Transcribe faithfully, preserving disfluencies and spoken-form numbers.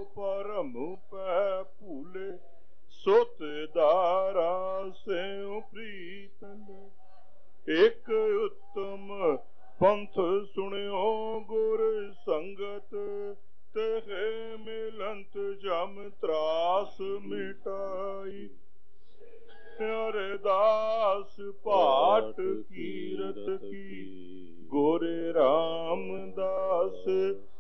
परम पै भूले सुत दारा स्यों प्रीतल एक उत्तम पंथ सुनियो गुर संगत तेह मिलंत जम त्रास मिटाई प्यारे दास पाठ कीरत की गोरे रामदास